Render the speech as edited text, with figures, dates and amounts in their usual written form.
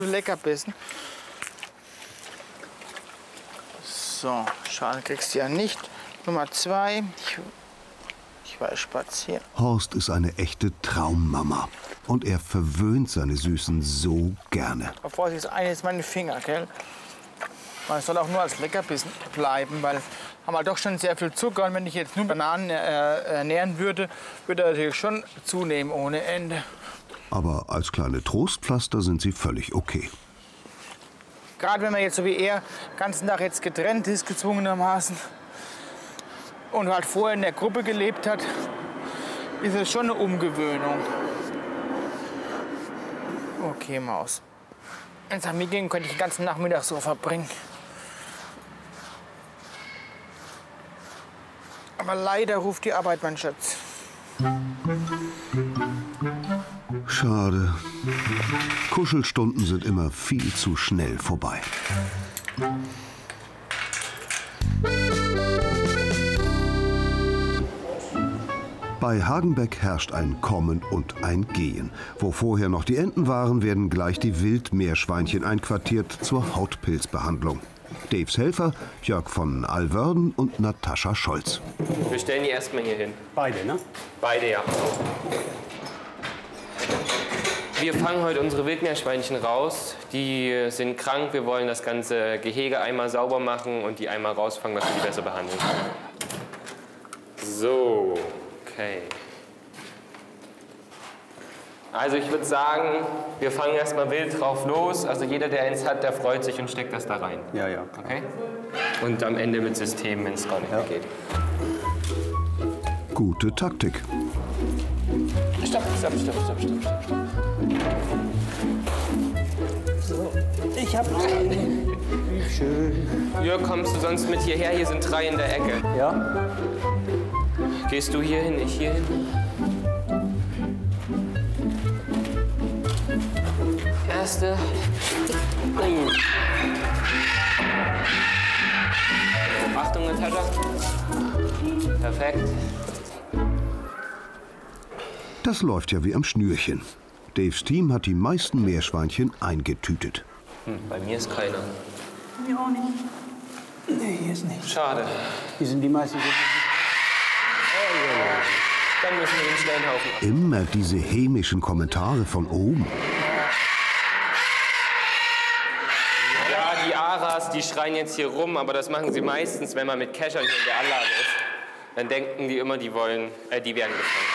Leckerbissen. So, Schale kriegst du ja nicht. Nummer 2. Ich war spazieren. Horst ist eine echte Traummama. Und er verwöhnt seine Süßen so gerne. Vorsicht, das eine ist meine Finger, gell? Man soll auch nur als Leckerbissen bleiben, weil haben wir doch schon sehr viel Zucker. Und wenn ich jetzt nur Bananen ernähren würde, würde er natürlich schon zunehmen ohne Ende. Aber als kleine Trostpflaster sind sie völlig okay. Gerade wenn man jetzt so wie er den ganzen Tag jetzt getrennt ist, gezwungenermaßen, und halt vorher in der Gruppe gelebt hat, ist es schon eine Umgewöhnung. Okay, Maus. Wenn es nach mir ging, könnte ich den ganzen Nachmittag so verbringen. Aber leider ruft die Arbeit, mein Schatz. Schade. Kuschelstunden sind immer viel zu schnell vorbei. Bei Hagenbeck herrscht ein Kommen und ein Gehen. Wo vorher noch die Enten waren, werden gleich die Wildmeerschweinchen einquartiert zur Hautpilzbehandlung. Daves Helfer, Jörg von Alwörden und Natascha Scholz. Wir stellen die erstmal hier hin. Beide, ne? Beide, ja. Wir fangen heute unsere Wildmeerschweinchen raus. Die sind krank. Wir wollen das ganze Gehege einmal sauber machen und die einmal rausfangen, dass wir die besser behandeln können. So, okay. Also ich würde sagen, wir fangen erstmal wild drauf los. Also jeder, der eins hat, der freut sich und steckt das da rein. Ja, ja. Okay? Und am Ende mit System, wenn es gar nicht mehr geht. Gute Taktik. Stopp. So, ich hab einen. Wie schön. Jörg, kommst du sonst mit hierher? Hier sind 3 in der Ecke. Ja? Gehst du hier hin, ich hier hin? Erste. Achtung, Natascha. Perfekt. Das läuft ja wie am Schnürchen. Daves Team hat die meisten Meerschweinchen eingetütet. Bei mir ist keiner. Mir auch nicht. Nee, hier ist nicht. Schade. Hier sind die meisten. Dann müssen wir den Steinhaufen ab. Immer diese hämischen Kommentare von oben. Ja, die Aras, die schreien jetzt hier rum, aber das machen sie meistens, wenn man mit Keschern hier in der Anlage ist. Dann denken die immer, die werden gefangen.